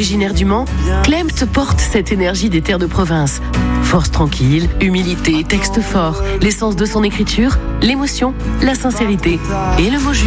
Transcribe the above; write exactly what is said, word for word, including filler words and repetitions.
Originaire du Mans, Klempt porte cette énergie des terres de province. Force tranquille, humilité, texte fort, l'essence de son écriture, l'émotion, la sincérité et le mot juste.